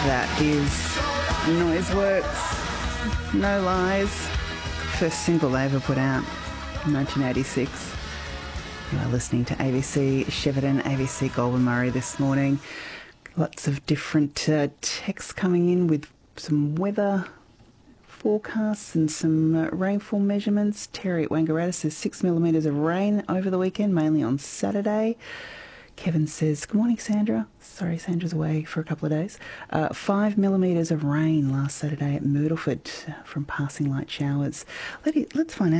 That is Noiseworks, No Lies, first single they ever put out in 1986. You are listening to ABC Shepparton, ABC Goulburn Murray this morning. Lots of different texts coming in with some weather forecasts and some rainfall measurements. Terry at Wangaratta says 6 millimetres of rain over the weekend, mainly on Saturday. Kevin says, good morning, Sandra. Sorry, Sandra's away for a couple of days. 5 millimetres of rain last Saturday at Myrtleford from passing light showers. Let's find out.